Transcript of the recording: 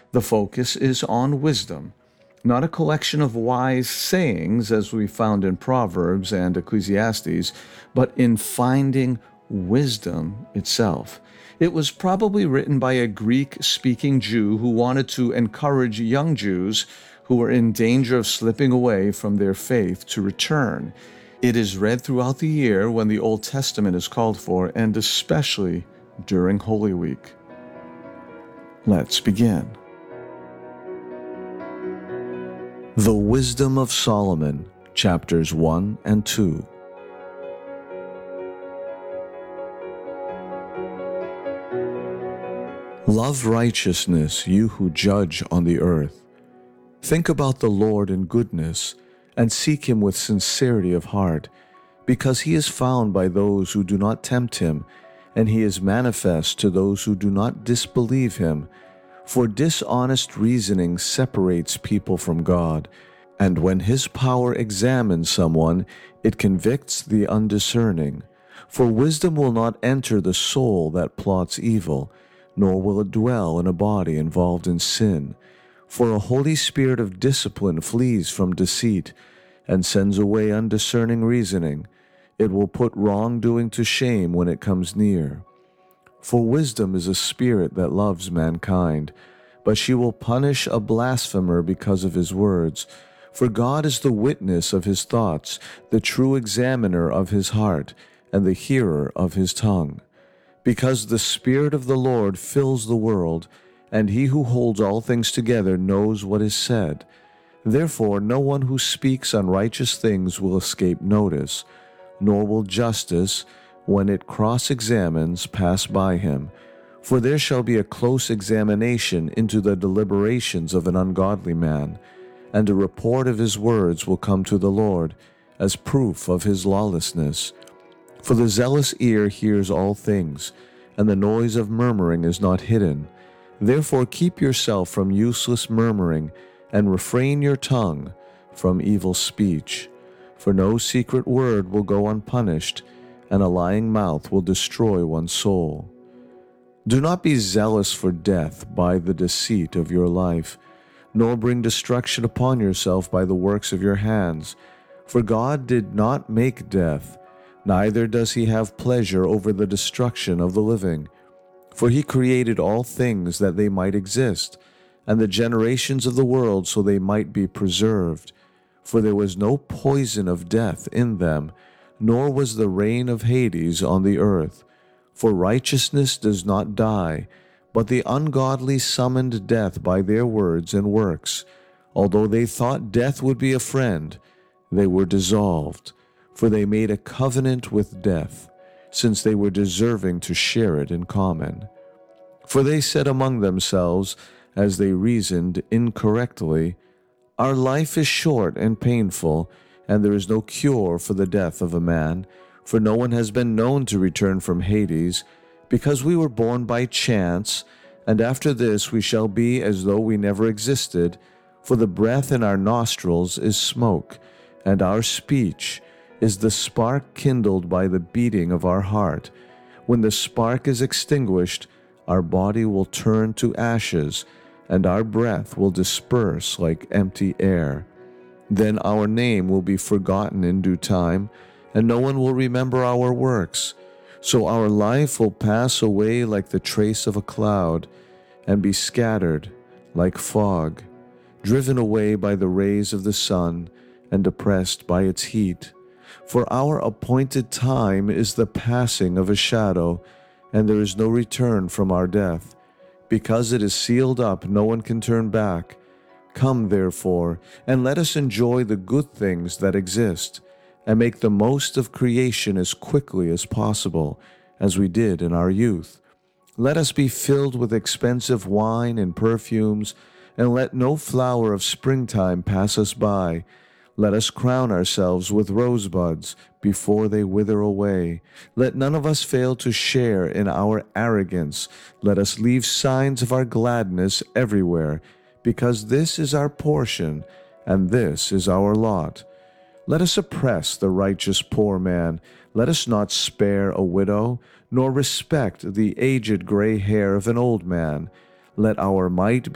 The focus is on wisdom, not a collection of wise sayings as we found in Proverbs and Ecclesiastes, but in finding wisdom itself. It was probably written by a Greek-speaking Jew who wanted to encourage young Jews who were in danger of slipping away from their faith to return. It is read throughout the year when the Old Testament is called for, and especially during Holy Week. Let's begin. The Wisdom of Solomon, chapters 1 and 2. Love righteousness, you who judge on the earth. Think about the Lord in goodness, and seek him with sincerity of heart, because he is found by those who do not tempt him, and he is manifest to those who do not disbelieve him. For dishonest reasoning separates people from God, and when his power examines someone, it convicts the undiscerning. For wisdom will not enter the soul that plots evil, nor will it dwell in a body involved in sin. For a holy spirit of discipline flees from deceit, and sends away undiscerning reasoning. It will put wrongdoing to shame when it comes near. For wisdom is a spirit that loves mankind, but she will punish a blasphemer because of his words. For God is the witness of his thoughts, the true examiner of his heart, and the hearer of his tongue. Because the Spirit of the Lord fills the world, and he who holds all things together knows what is said. Therefore no one who speaks unrighteous things will escape notice, nor will justice, when it cross-examines, pass by him. For there shall be a close examination into the deliberations of an ungodly man, and a report of his words will come to the Lord, as proof of his lawlessness. For the zealous ear hears all things, and the noise of murmuring is not hidden. Therefore keep yourself from useless murmuring, and refrain your tongue from evil speech. For no secret word will go unpunished, and a lying mouth will destroy one's soul. Do not be zealous for death by the deceit of your life, nor bring destruction upon yourself by the works of your hands. For God did not make death, neither does he have pleasure over the destruction of the living. For he created all things that they might exist, and the generations of the world so they might be preserved. For there was no poison of death in them, nor was the reign of Hades on the earth. For righteousness does not die, but the ungodly summoned death by their words and works. Although they thought death would be a friend, they were dissolved, for they made a covenant with death, since they were deserving to share it in common. For they said among themselves, as they reasoned incorrectly, our life is short and painful, and there is no cure for the death of a man. For no one has been known to return from Hades, because we were born by chance, and after this we shall be as though we never existed. For the breath in our nostrils is smoke, and our speech is the spark kindled by the beating of our heart. When the spark is extinguished, our body will turn to ashes, and our breath will disperse like empty air. Then our name will be forgotten in due time, and no one will remember our works. So our life will pass away like the trace of a cloud, and be scattered like fog, driven away by the rays of the sun, and oppressed by its heat. For our appointed time is the passing of a shadow, and there is no return from our death. Because it is sealed up, no one can turn back. Come, therefore, and let us enjoy the good things that exist, and make the most of creation as quickly as possible, as we did in our youth. Let us be filled with expensive wine and perfumes, and let no flower of springtime pass us by. Let us crown ourselves with rosebuds before they wither away. Let none of us fail to share in our arrogance. Let us leave signs of our gladness everywhere, because this is our portion, and this is our lot. Let us oppress the righteous poor man. Let us not spare a widow, nor respect the aged gray hair of an old man. Let our might